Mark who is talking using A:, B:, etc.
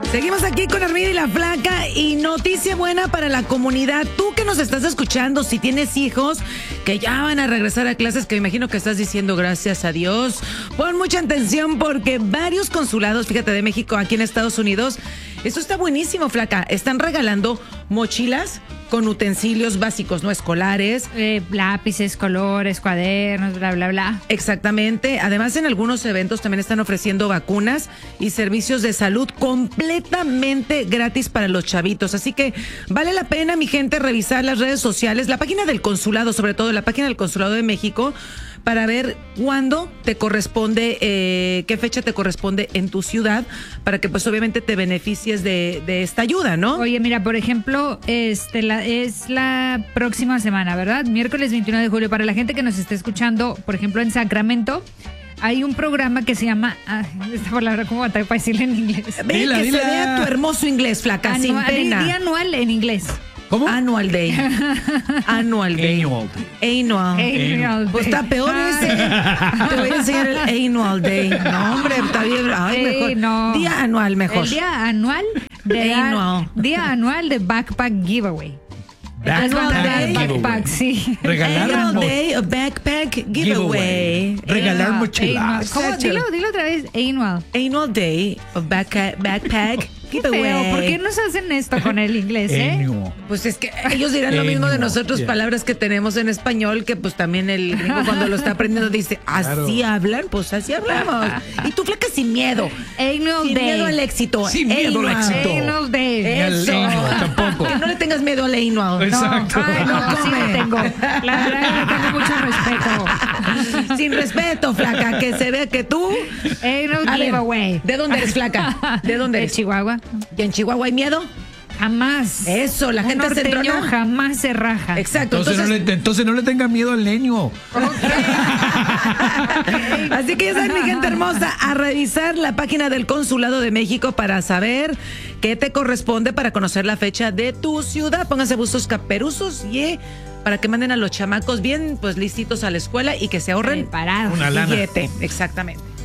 A: Seguimos aquí con Armida y la Flaca y noticia buena para la comunidad. Tú que nos estás escuchando, si tienes hijos que ya van a regresar a clases, que me imagino que estás diciendo gracias a Dios, pon mucha atención porque varios consulados, fíjate, de México aquí en Estados Unidos, esto está buenísimo, Flaca, están regalando mochilas con utensilios básicos, no escolares.
B: Lápices, colores, cuadernos, bla, bla, bla.
A: Exactamente. Además, en algunos eventos también están ofreciendo vacunas y servicios de salud completamente gratis para los chavitos. Así que vale la pena, mi gente, revisar las redes sociales, la página del consulado, sobre todo la página del Consulado de México, para ver cuándo te corresponde, qué fecha te corresponde en tu ciudad, para que pues obviamente te beneficies de esta ayuda, ¿no?
B: Oye, mira, por ejemplo, es la próxima semana, ¿verdad? Miércoles 21 de julio. Para la gente que nos esté escuchando, por ejemplo, en Sacramento, hay un programa que se llama... esta palabra, ¿cómo va a decirle en inglés?
A: Ve que se vea tu hermoso inglés, Flaca, sin pena.
B: Día anual en inglés.
C: ¿Cómo?
A: Annual Day. Annual Day. Annual. Pues está peor ese. Te voy a enseñar el Annual Day. No, hombre, está bien. Ay, mejor.
B: No.
A: Día anual, mejor.
B: El día anual Día anual de Backpack Giveaway. Backpack, sí.
C: Regalar
A: Annual Day of Backpack Giveaway.
C: Regalar mochilas.
B: ¿Cómo? Dilo otra vez.
A: Annual Day of Backpack Giveaway.
B: Feo. ¿Por qué nos hacen esto con el inglés,
A: Pues es que ellos dirán lo mismo de nosotros, palabras que tenemos en español, que pues también el gringo cuando lo está aprendiendo dice, así hablan, pues así hablamos. Y tú, Flaca, sin miedo.
B: Annual
A: sin
B: Day.
A: Miedo al éxito.
C: Sin miedo al éxito.
B: Annual Day.
A: Eso.
C: Tampoco.
A: Que no le tengas miedo al annual.
C: Exacto.
B: Ay, no, sí
A: come.
B: lo tengo. La verdad, le tengo mucho respeto.
A: Sin respeto, Flaca, que se vea que tú...
B: Annual
A: A ver,
B: Giveaway.
A: ¿de dónde eres, Flaca? ¿De dónde
B: De
A: eres?
B: Chihuahua.
A: ¿Y en Chihuahua hay miedo?
B: Jamás.
A: Eso, la gente
B: Un
A: se
B: norteño
A: entrona.
B: jamás se raja.
A: Exacto.
C: Entonces no le tenga miedo al leño.
A: Así que ya saben, mi gente hermosa, a revisar la página del Consulado de México para saber qué te corresponde para conocer la fecha de tu ciudad. Pónganse bustos caperuzos y para que manden a los chamacos bien pues listitos a la escuela y que se ahorren
B: Preparados.
C: Una lana.
A: billete. Exactamente.